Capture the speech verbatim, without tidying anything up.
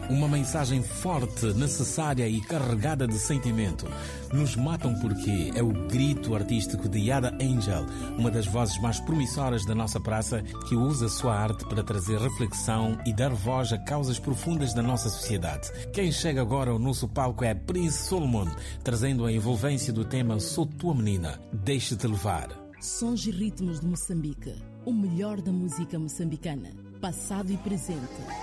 Uma mensagem forte, necessária e carregada de sentimento. Nos Matam Porque é o grito artístico de Yada Angel, uma das vozes mais promissoras da nossa praça, que usa sua arte para trazer reflexão e dar voz a causas profundas da nossa sociedade. Quem chega agora ao nosso palco é Prince Solomon, trazendo a envolvência do tema Sou Tua Menina, Deixa-te Levar. Sons e ritmos de Moçambique, o melhor da música moçambicana, passado e presente.